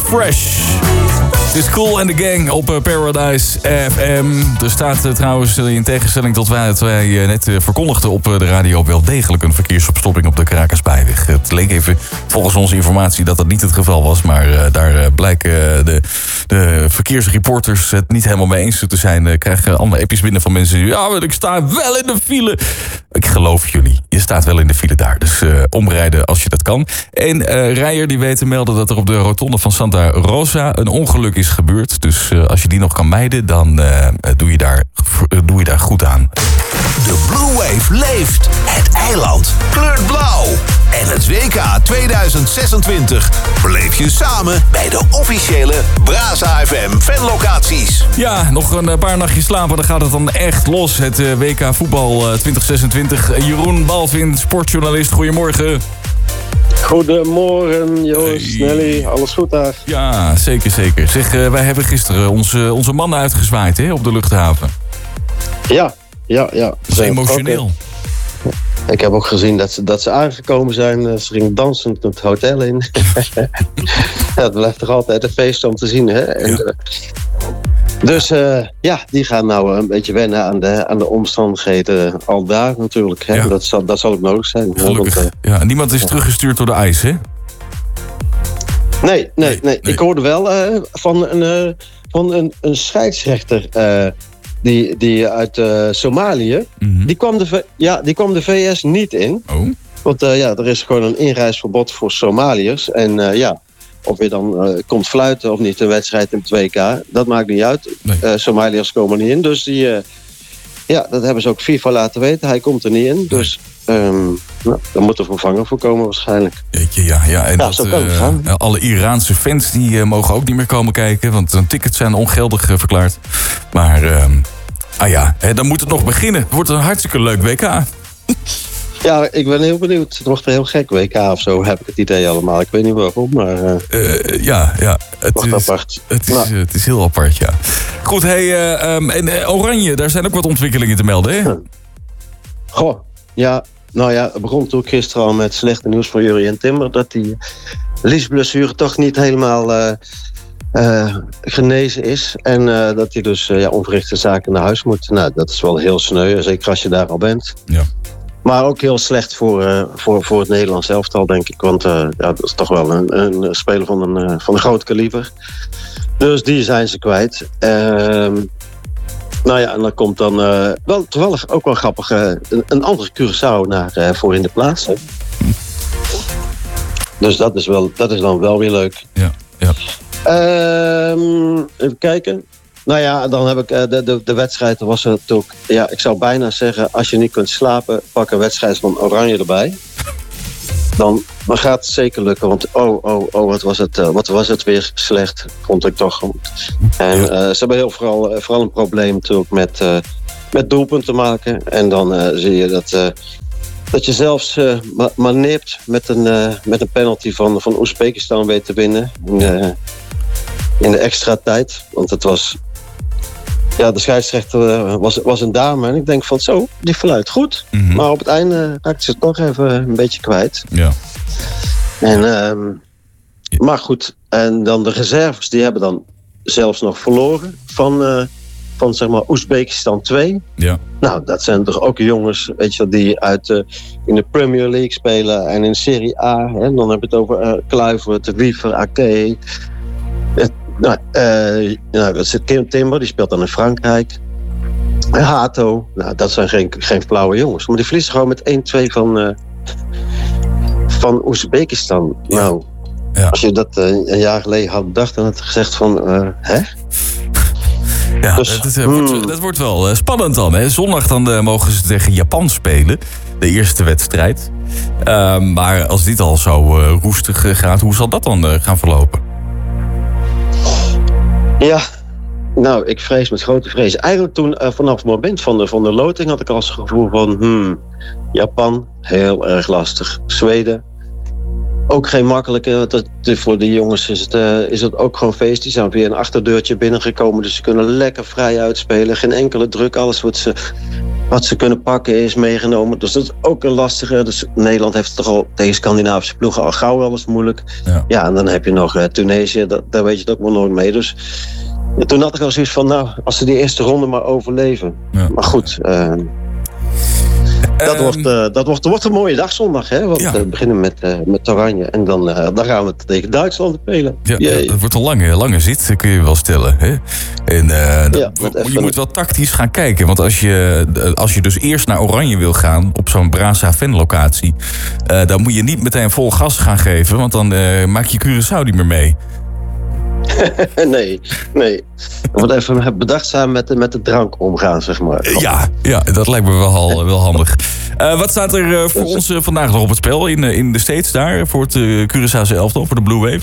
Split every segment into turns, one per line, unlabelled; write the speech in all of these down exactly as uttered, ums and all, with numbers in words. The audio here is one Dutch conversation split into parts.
Fresh. Het is Cool and the Gang op Paradise F M. Er staat uh, trouwens in tegenstelling tot wij, wat wij uh, net uh, verkondigden op uh, de radio wel degelijk een verkeersopstopping op de Krakersbijweg. Het leek even volgens onze informatie dat dat niet het geval was. Maar uh, daar uh, blijken uh, de, de verkeersreporters het niet helemaal mee eens te zijn. Uh, krijgen allemaal appjes binnen van mensen. Ja, maar ik sta wel in de file. Ik geloof jullie. Je staat wel in de file daar. Dus uh, omrijden als je dat kan. En uh, Rijer die weet te melden dat er op de rotonde van Santa Rosa een ongeluk is gebeurd. Dus uh, als je die nog kan mijden, dan uh, doe, je daar, uh, doe je daar goed aan.
De Blue Wave leeft. Het eiland kleurt blauw. En het W K tweeduizend zesentwintig beleef je samen bij de officiële Brasa F M fanlocaties.
Ja, nog een paar nachtjes slapen, dan gaat het dan echt los. Het uh, W K voetbal uh, twintig zesentwintig. Jeroen Balvin, sportjournalist, goedemorgen.
Goedemorgen, Joost, hey. Nelly, alles goed daar?
Ja, zeker, zeker. Zeg, uh, wij hebben gisteren onze, onze mannen uitgezwaaid hè, op de luchthaven.
Ja, ja, ja.
Dat is emotioneel.
Ook, uh, ik heb ook gezien dat ze, dat ze aangekomen zijn. Uh, ze gingen dansend het hotel in. Ja, het blijft toch altijd een feest om te zien, hè? En, ja. uh, Dus uh, ja, die gaan nou een beetje wennen aan de, aan de omstandigheden al daar natuurlijk. Hè? Ja. Dat, zal, dat zal ook nodig zijn.
Gelukkig. Want, uh, ja, niemand is ja. teruggestuurd door de ijs, hè?
Nee, nee, nee. nee. Ik hoorde wel uh, van een, uh, van een, een scheidsrechter uh, die, die uit uh, Somalië. Mm-hmm. Die, kwam de, ja, die kwam de V S niet in.
Oh.
Want uh, ja, er is gewoon een inreisverbod voor Somaliërs. En uh, ja... Of je dan uh, komt fluiten of niet, een wedstrijd in het W K. Dat maakt niet uit. Nee. Uh, Somaliërs komen niet in. Dus die, uh, ja, dat hebben ze ook FIFA laten weten. Hij komt er niet in. Dus um, nou, daar moet er vervanger voor komen waarschijnlijk.
Jeetje, ja, ja. En ja, dat, zo kan het gaan. Uh, alle Iraanse fans die uh, mogen ook niet meer komen kijken. Want hun tickets zijn ongeldig uh, verklaard. Maar, uh, ah ja, hè, dan moet het nog beginnen. Het wordt een hartstikke leuk W K.
Ja, ik ben heel benieuwd. Het wordt een heel gek W K of zo, heb ik het idee allemaal. Ik weet niet waarom, maar... Uh,
uh, ja, ja. Het
wordt
is,
apart.
Het is, nou. uh, het is heel apart, ja. Goed, hey, uh, um, en uh, Oranje, daar zijn ook wat ontwikkelingen te melden, hè?
Goh, ja. Nou ja, het begon natuurlijk gisteren al met slechte nieuws voor Jurrien Timber. Dat die liesblessure toch niet helemaal uh, uh, genezen is. En uh, dat hij dus uh, ja, onverrichte zaken naar huis moet. Nou, dat is wel heel sneu, zeker als je daar al bent.
Ja.
Maar ook heel slecht voor, uh, voor, voor het Nederlands elftal, denk ik. Want uh, ja, dat is toch wel een, een speler van een, uh, van een groot kaliber. Dus die zijn ze kwijt. Uh, nou ja, en dan komt dan uh, wel toevallig ook wel grappig uh, een, een andere Curaçao naar, uh, voor in de plaats. Hè. Dus dat is, wel, dat is dan wel weer leuk.
Ja, ja.
Uh, even kijken. Nou ja, dan heb ik uh, de, de, de wedstrijd, was het ook... Ja, ik zou bijna zeggen, als je niet kunt slapen, pak een wedstrijd van Oranje erbij. Dan, dan gaat het zeker lukken, want oh, oh, oh, wat was het, uh, wat was het weer slecht, vond ik toch. En uh, ze hebben heel vooral, uh, vooral een probleem natuurlijk met, uh, met doelpunten maken. En dan uh, zie je dat, uh, dat je zelfs uh, maar, maar nipt met een, uh, met een penalty van, van Oezbekistan weet te winnen. In de, in de extra tijd, want het was... Ja, de scheidsrechter was, was een dame. En ik denk van zo, die fluit goed. Mm-hmm. Maar op het einde raakte ze het toch even een beetje kwijt.
Ja.
En, um, ja. Maar goed, en dan de reserves, die hebben dan zelfs nog verloren van, uh, van zeg maar Oezbekistan twee.
Ja.
Nou, dat zijn toch ook jongens, weet je, die uit uh, in de Premier League spelen en in Serie A. Hè, dan heb je het over uh, Kluivert, de Wiever, Ake. Nou, uh, nou, dat is Kim Timber, die speelt dan in Frankrijk. Hato, nou, dat zijn geen, geen flauwe jongens. Maar die verliezen gewoon met één twee van, uh, van Oezbekistan. Ja. Nou, ja. Als je dat uh, een jaar geleden had bedacht, dan had je gezegd van, uh, hè?
Ja, dus, dat, is, uh, hmm. wordt, dat wordt wel uh, spannend dan. Hè? Zondag dan uh, mogen ze tegen Japan spelen. De eerste wedstrijd. Uh, maar als dit al zo uh, roestig uh, gaat, hoe zal dat dan uh, gaan verlopen?
Ja, nou, ik vrees met grote vrees. Eigenlijk toen, uh, vanaf het moment van de, van de loting had ik al het gevoel van... Hmm, Japan, heel erg lastig. Zweden, ook geen makkelijke. Dat, voor die jongens is het, uh, is het ook gewoon feest. Die zijn via een achterdeurtje binnengekomen. Dus ze kunnen lekker vrij uitspelen. Geen enkele druk, alles wordt ze wat ze kunnen pakken is meegenomen. Dus dat is ook een lastige. Dus Nederland heeft het toch al tegen Scandinavische ploegen al gauw wel eens moeilijk. Ja, ja en dan heb je nog uh, Tunesië, dat, daar weet je het ook wel nooit mee. Dus ja, toen had ik al zoiets van, nou, als ze die eerste ronde maar overleven. Ja. Maar goed, uh, dat, um, wordt, uh, dat, wordt, dat wordt een mooie dag zondag. Hè? Want ja. we beginnen met, uh, met Oranje en dan, uh, dan gaan we het tegen Duitsland spelen.
Ja, ja, dat wordt een lange, lange zit, kun je wel stellen. Hè? En uh, dat, ja, je moet wel tactisch gaan kijken. Want als je, als je dus eerst naar Oranje wil gaan op zo'n Brasa-fan-locatie, uh, dan moet je niet meteen vol gas gaan geven, want dan uh, maak je Curaçao niet meer mee.
nee, nee. We moeten even bedachtzaam met de, met de drank omgaan, zeg maar.
Ja, ja, dat lijkt me wel, wel handig. Uh, wat staat er uh, voor ons uh, vandaag nog op het spel in, uh, in de States daar? Voor het uh, Curaçaose elftal, voor de Blue Wave?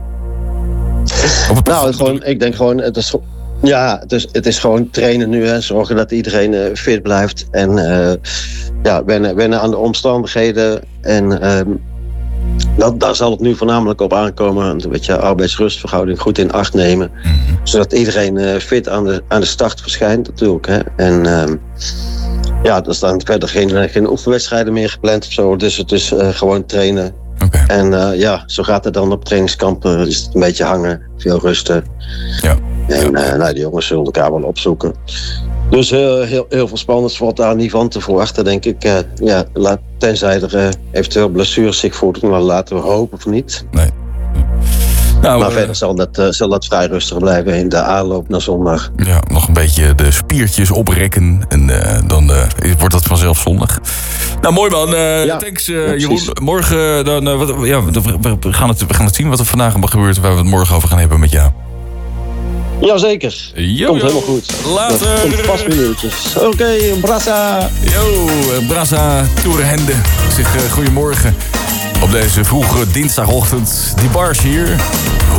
Het nou, gewoon, ik denk gewoon... Het is, ja, het is, het is gewoon trainen nu. Hè. Zorgen dat iedereen uh, fit blijft. En uh, ja, wennen, wennen aan de omstandigheden. En... Uh, Dat, daar zal het nu voornamelijk op aankomen. Een beetje arbeidsrustverhouding goed in acht nemen. Mm-hmm. Zodat iedereen uh, fit aan de, aan de start verschijnt natuurlijk. Hè. En uh, ja, er staan verder geen, geen oefenwedstrijden meer gepland of zo. Dus het is uh, gewoon trainen. Okay. En uh, ja, zo gaat het dan op trainingskampen. Is het een beetje hangen, veel rusten. Ja. En uh, nou, die jongens zullen elkaar wel opzoeken. Dus heel, heel, heel veel spannends valt daar niet van te verwachten, denk ik. Uh, ja, laat, tenzij er uh, eventueel blessures zich voordoen, maar laten we hopen of niet. Nee. Nou, maar uh, verder zal dat, uh, zal dat vrij rustig blijven in de aanloop naar zondag.
Ja, nog een beetje de spiertjes oprekken en uh, dan uh, wordt dat vanzelf zondag. Nou, mooi man. Uh, ja, thanks uh, ja, Jeroen. Morgen, dan, uh, wat, ja, we, we, gaan het, we gaan het zien wat er vandaag allemaal gebeurt, waar we het morgen over gaan hebben met jou.
Jazeker. Yo, komt yo. helemaal goed.
Later.
Komt vast minuutjes. Oké, okay, Brasa.
Yo, Brasa Toerhende. Ik zeg uh, goedemorgen op deze vroege dinsdagochtend. Die bars hier.